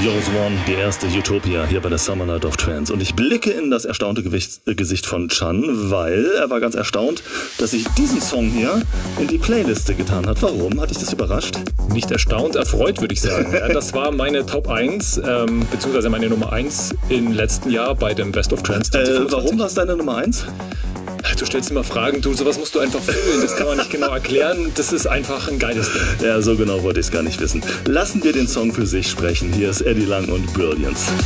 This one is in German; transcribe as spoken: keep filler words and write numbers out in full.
Yours One, die erste Utopia hier bei der Summer Night of Trance. Und ich blicke in das erstaunte Gewicht, äh, Gesicht von Can, weil er war ganz erstaunt, dass sich diesen Song hier in die Playliste getan hat. Warum? Hat dich das überrascht? Nicht erstaunt, erfreut, würde ich sagen. Ja, das war meine Top eins, ähm, beziehungsweise meine Nummer eins im letzten Jahr bei dem Best of Trance zwanzig fünfundzwanzig. Äh, warum war es deine Nummer eins? Du stellst immer Fragen, du, sowas musst du einfach fühlen, das kann man nicht genau erklären, das ist einfach ein geiles Ding. Ja, so genau wollte ich es gar nicht wissen. Lassen wir den Song für sich sprechen. Hier ist Eddie Lang und Brilliance.